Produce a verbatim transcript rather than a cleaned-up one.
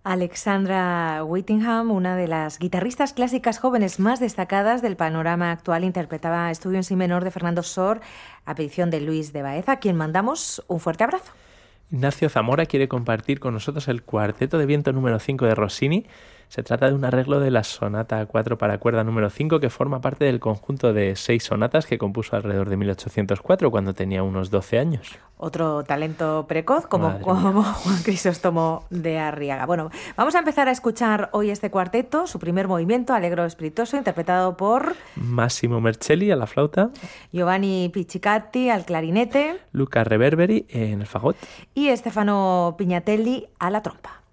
Alexandra Whittingham, una de las guitarristas clásicas jóvenes más destacadas del panorama actual, interpretaba Estudio en Si menor de Fernando Sor a petición de Luis de Baeza, a quien mandamos un fuerte abrazo. Ignacio Zamora quiere compartir con nosotros el Cuarteto de Viento número cinco de Rossini. Se trata de un arreglo de la Sonata a cuatro para cuerda número cinco, que forma parte del conjunto de seis sonatas que compuso alrededor de mil ochocientos cuatro, cuando tenía unos doce años. Otro talento precoz como, como Juan Crisóstomo de Arriaga. Bueno, vamos a empezar a escuchar hoy este cuarteto, su primer movimiento, Allegro espirituoso, interpretado por Massimo Mercelli a la flauta, Giovanni Pizzicatti al clarinete, Luca Reverberi en el fagot y Stefano Pignatelli a la trompa.